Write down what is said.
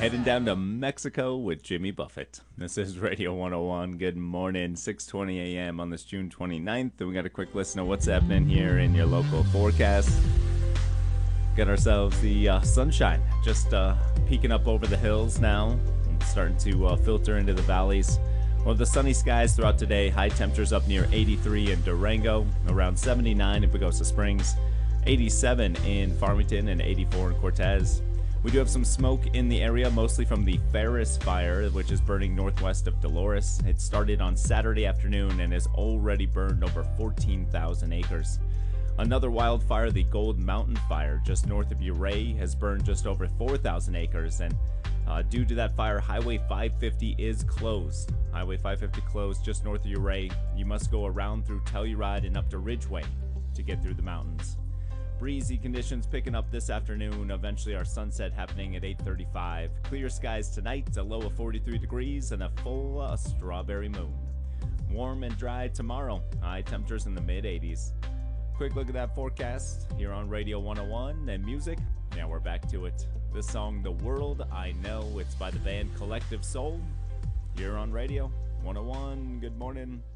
Heading down to Mexico with Jimmy Buffett. This is Radio 101. Good morning, 6:20 a.m. on this June 29th. And we got a quick listen to what's happening here in your local forecast. Got ourselves the sunshine just peeking up over the hills now and starting to filter into the valleys. Well, the sunny skies throughout today. High temperatures up near 83 in Durango, around 79 in Pagosa Springs, 87 in Farmington, and 84 in Cortez. We do have some smoke in the area, mostly from the Ferris fire, which is burning northwest of Dolores. It started on Saturday afternoon and has already burned over 14,000 acres. Another wildfire, the Gold Mountain Fire, just north of Ouray, has burned just over 4,000 acres. And due to that fire, Highway 550 is closed. Highway 550 closed just north of Ouray. You must go around through Telluride and up to Ridgeway to get through the mountains. Breezy conditions picking up this afternoon. Eventually our sunset happening at 8:35. Clear skies tonight, a low of 43 degrees and a full strawberry moon. Warm and dry tomorrow. High temperatures in the mid-80s. Quick look at that forecast here on Radio 101 and music. Now we're back to it. This song, The World I Know, it's by the band Collective Soul. Here on Radio 101. Good morning.